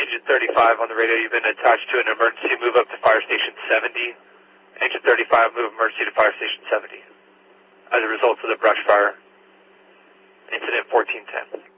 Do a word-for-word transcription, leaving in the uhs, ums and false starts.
Engine thirty-five on the radio, you've been attached to an emergency move up to Fire Station seventy. Engine thirty-five, move emergency to Fire Station seventy as a result of the brush fire. Incident fourteen ten.